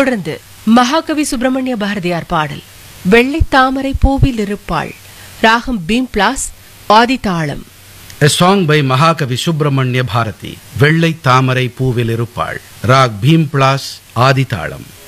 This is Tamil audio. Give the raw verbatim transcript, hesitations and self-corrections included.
தொடர்ந்து மகாகவி சுப்பிரமணிய பாரதியார் பாடல் வெள்ளை தாமரை பூவில் இருப்பாள், ராகம் beam plus, ஆதிதாளம். A song by Mahakavi Subramanya Bharati, வெள்ளை தாமரை பூவில் இருப்பாள், ராக் பீம் பிளாஸ், ஆதிதாளம்.